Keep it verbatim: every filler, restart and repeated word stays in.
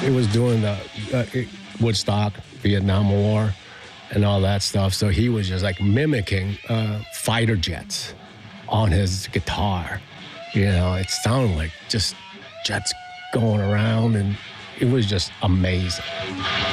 it was during the uh, it, Woodstock, Vietnam War, and all that stuff. So he was just like mimicking uh, fighter jets on his guitar. You know, it sounded like just jets going around, and it was just amazing.